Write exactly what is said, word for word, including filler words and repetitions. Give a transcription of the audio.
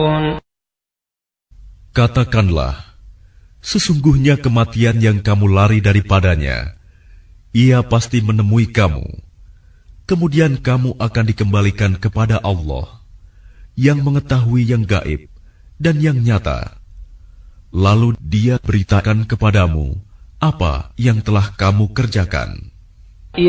Katakanlah, sesungguhnya kematian yang kamu lari daripadanya, ia pasti menemui kamu. Kemudian kamu akan dikembalikan kepada Allah, yang mengetahui yang gaib dan yang nyata. Lalu Dia beritakan kepadamu apa yang telah kamu kerjakan.